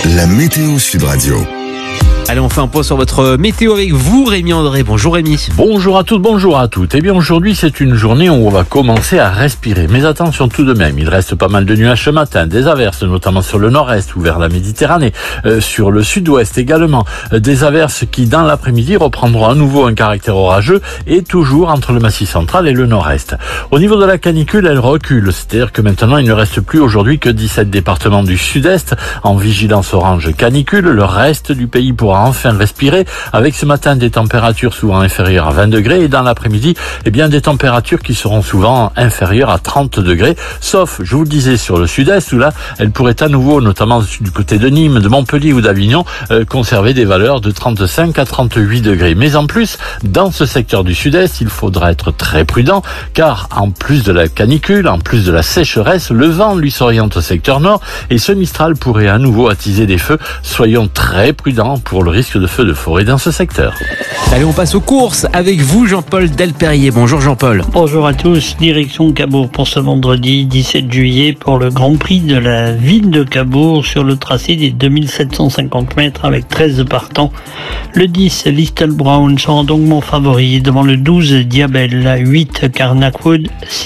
La météo Sud Radio. Allez, on fait un point sur votre météo avec vous, Rémi André. Bonjour Rémi. Bonjour à toutes, bonjour à toutes. Eh bien aujourd'hui c'est une journée où on va commencer à respirer. Mais attention tout de même, il reste pas mal de nuages ce matin, des averses notamment sur le nord-est ou vers la Méditerranée, sur le sud-ouest également. Des averses qui dans l'après-midi reprendront à nouveau un caractère orageux et toujours entre le massif central et le nord-est. Au niveau de la canicule, elle recule, c'est-à-dire que maintenant il ne reste plus aujourd'hui que 17 départements du sud-est en vigilance orange canicule. Le reste du pays pourra enfin respirer avec ce matin des températures souvent inférieures à 20 degrés et dans l'après-midi, eh bien des températures qui seront souvent inférieures à 30 degrés, sauf, je vous le disais, sur le sud-est où là, elles pourraient à nouveau, notamment du côté de Nîmes, de Montpellier ou d'Avignon, conserver des valeurs de 35 à 38 degrés. Mais en plus, dans ce secteur du sud-est, il faudra être très prudent car en plus de la canicule, en plus de la sécheresse, le vent lui s'oriente au secteur nord et ce Mistral pourrait à nouveau attiser des feux. Soyons très prudents pour le risque de feu de forêt dans ce secteur. Allez, on passe aux courses avec vous, Jean-Paul Delperrier. Bonjour Jean-Paul. Bonjour à tous, direction Cabourg pour ce vendredi 17 juillet pour le Grand Prix de la ville de Cabourg sur le tracé des 2750 mètres avec 13 partants. Le 10, Little Brown sera donc mon favori devant le 12, Diabel, 8, Carnackwood, 6,